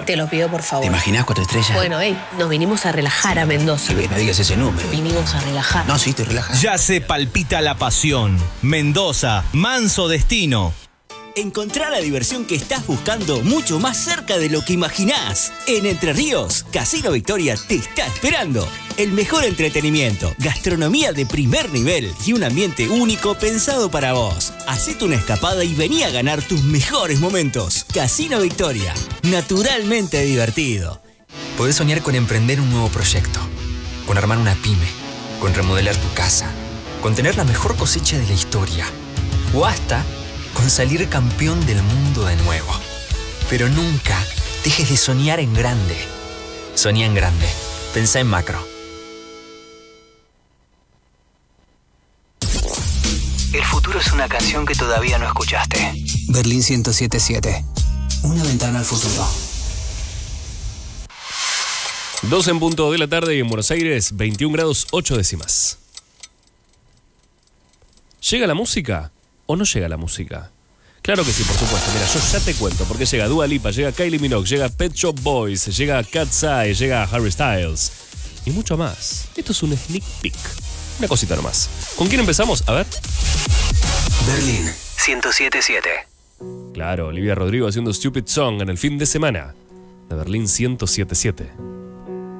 Te lo pido, por favor. ¿Te imaginás 4 estrellas? Bueno, nos vinimos a relajar a Mendoza. No digas ese número. Vinimos a relajar. No, sí, te relajas. Ya se palpita la pasión. Mendoza, manso destino. Encontrá la diversión que estás buscando mucho más cerca de lo que imaginás. En Entre Ríos, Casino Victoria te está esperando. El mejor entretenimiento, gastronomía de primer nivel y un ambiente único pensado para vos. Hacete una escapada y vení a ganar tus mejores momentos. Casino Victoria, naturalmente divertido. Podés soñar con emprender un nuevo proyecto, con armar una pyme, con remodelar tu casa, con tener la mejor cosecha de la historia, o hasta con salir campeón del mundo de nuevo. Pero nunca dejes de soñar en grande. Soñá en grande. Pensá en macro. El futuro es una canción que todavía no escuchaste. Berlín 107.7. Una ventana al futuro. 2 en punto de la tarde y en Buenos Aires, 21 grados 8 décimas. ¿Llega la música o no llega la música? Claro que sí, por supuesto. Mira, yo ya te cuento, porque llega Dua Lipa, llega Kylie Minogue, llega Pet Shop Boys, llega Cat's Eye, llega Harry Styles y mucho más. Esto es un sneak peek, una cosita nomás. ¿Con quién empezamos? A ver. Berlín 107.7. Claro, Olivia Rodrigo haciendo Stupid Song en el fin de semana de Berlín 107.7.